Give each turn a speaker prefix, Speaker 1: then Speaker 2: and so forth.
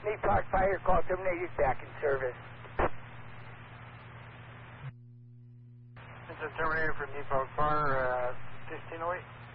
Speaker 1: Meatpog Fire, call terminated, back in service.
Speaker 2: This is Terminator from Meatpog Fire, 1608.